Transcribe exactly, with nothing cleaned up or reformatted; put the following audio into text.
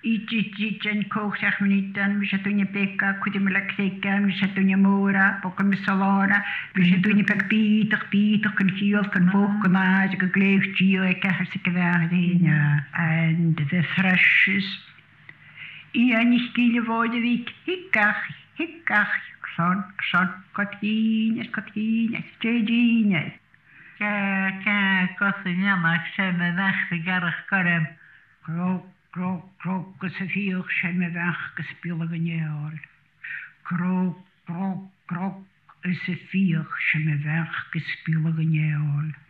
Ichi koch minuten, vi shatunya pekka, kudimela kseika, vi shatunya mora, pokan vi salana, vi shatunya pek Peter, Peter kan kiel kan bokna, ik gleef gio, ik heb ze gewaarden, and the thrushes. I niet kiele worden wie hikkach, hikkach, son, son, Katrines, Katrines, Jadines. Ja, ja, kosinja, maar ze me weg, de garrig karem. Krok, krok, krok, ze vier, ze me weg, gespelen geniaal. Krok, krok, krok, ze vier, ze me weg, gespelen geniaal.